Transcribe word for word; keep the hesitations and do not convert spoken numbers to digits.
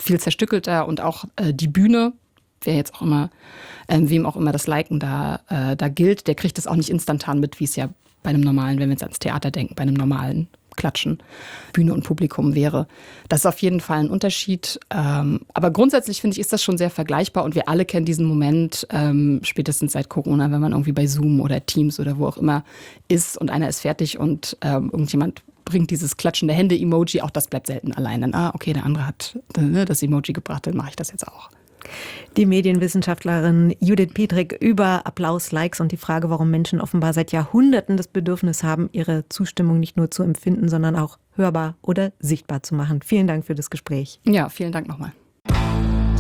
viel zerstückelter und auch äh, die Bühne, wer jetzt auch immer, ähm, wem auch immer das Liken da, äh, da gilt, der kriegt das auch nicht instantan mit, wie es ja bei einem normalen, wenn wir jetzt ans Theater denken, bei einem normalen Klatschen, Bühne und Publikum wäre. Das ist auf jeden Fall ein Unterschied. Ähm, aber grundsätzlich finde ich, ist das schon sehr vergleichbar und wir alle kennen diesen Moment, ähm, spätestens seit Corona, wenn man irgendwie bei Zoom oder Teams oder wo auch immer ist und einer ist fertig und ähm, irgendjemand bringt dieses klatschende Hände-Emoji, auch das bleibt selten allein. Dann, ah, okay, der andere hat äh, das Emoji gebracht, dann mache ich das jetzt auch. Die Medienwissenschaftlerin Judith Petrik über Applaus, Likes und die Frage, warum Menschen offenbar seit Jahrhunderten das Bedürfnis haben, ihre Zustimmung nicht nur zu empfinden, sondern auch hörbar oder sichtbar zu machen. Vielen Dank für das Gespräch. Ja, vielen Dank nochmal.